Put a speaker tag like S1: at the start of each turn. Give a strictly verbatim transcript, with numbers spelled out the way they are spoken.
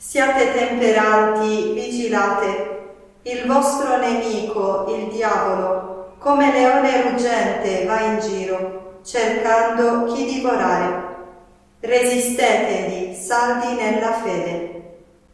S1: Siate temperanti, vigilate. Il vostro nemico, il diavolo, come leone ruggente va in giro, cercando chi divorare. Resistetegli, saldi nella fede.